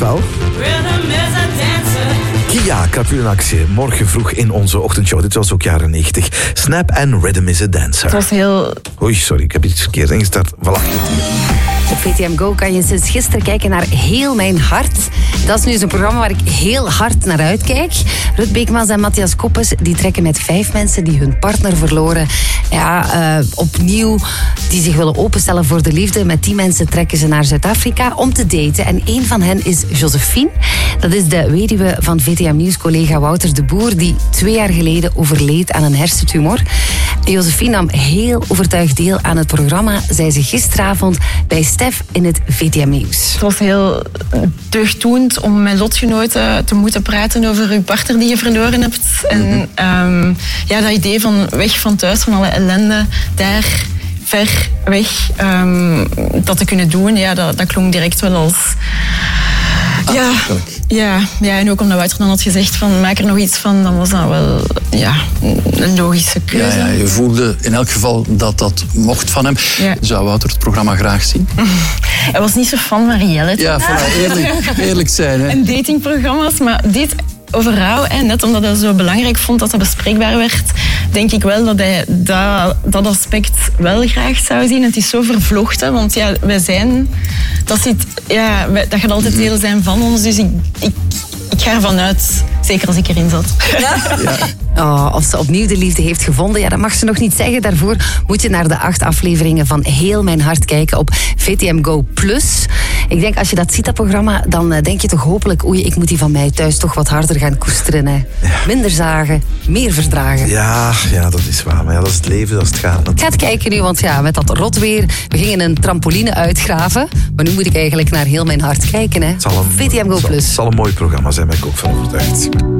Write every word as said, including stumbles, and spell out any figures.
wel. Kia, Krapul in actie. Morgen vroeg in onze ochtendshow. Dit was ook jaren negentig. Snap en Rhythm is a Dancer. Het was heel... Oei, sorry, ik heb iets verkeerd ingestart. Voilà. Op V T M Go kan je sinds gisteren kijken naar Heel Mijn Hart. Dat is nu zo'n programma waar ik heel hard naar uitkijk. Ruud Beekmans en Matthias Koppes die trekken met vijf mensen die hun partner verloren. Ja, uh, opnieuw, die zich willen openstellen voor de liefde. Met die mensen trekken ze naar Zuid-Afrika om te daten. En een van hen is Josephine. Dat is de weduwe van V T M Nieuws-collega Wouter de Boer, die twee jaar geleden overleed aan een hersentumor. En Josephine nam heel overtuigd deel aan het programma, zei ze gisteravond bij Stef in het V T M Nieuws. Het was heel deugddoend om met lotgenoten te moeten praten over uw partner die je verloren hebt. En um, ja, dat idee van weg van thuis, van alle ellende, daar ver weg, um, dat te kunnen doen, ja, dat, dat klonk direct wel als... Ja, ja, ja, en ook omdat Wouter dan had gezegd van maak er nog iets van, dan was dat wel ja, een logische keuze. Ja, ja, je voelde in elk geval dat dat mocht van hem. Ja. Zou Wouter het programma graag zien? Hij was niet zo fan van reality. Ja, voilà, eerlijk, eerlijk zijn. Hè. En datingprogramma's, maar dit over rouw, hè, net omdat hij zo belangrijk vond dat dat bespreekbaar werd, denk ik wel dat hij dat, dat aspect wel graag zou zien. Het is zo vervlochten, want ja, wij zijn... Dat, zit, ja, wij, dat gaat altijd deel zijn van ons, dus ik, ik, ik ga ervan uit, zeker als ik erin zat. Ja. Ja. Oh, of ze opnieuw de liefde heeft gevonden, ja, dat mag ze nog niet zeggen. Daarvoor moet je naar de acht afleveringen van Heel Mijn Hart kijken op V T M Go Plus. Ik denk, als je dat ziet, dat programma, dan denk je toch hopelijk, oei, ik moet die van mij thuis toch wat harder gaan koesteren. Hè. Ja. Minder zagen, meer verdragen. Ja, ja, dat is waar. Maar ja, dat is het leven, dat is het gaan. Ik ga het kijken nu, want ja, met dat rotweer, we gingen een trampoline uitgraven. Maar nu moet ik eigenlijk naar Heel Mijn Hart kijken. Hè. V T M Go Plus. Het zal een mooi programma zijn, ben ik ook van overtuigd.